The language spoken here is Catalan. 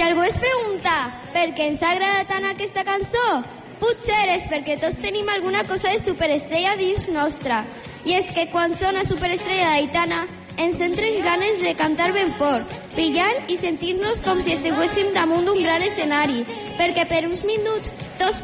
algú es pregunta per què ens agrada tant aquesta cançó, potser és perquè tots tenim alguna cosa de superestrella dins nostra. I és que quan sona Superestrella d'Aitana ens entren ganes de cantar ben fort, brillar i sentir-nos com si estiguéssim damunt d'un gran escenari, perquè per uns minuts tots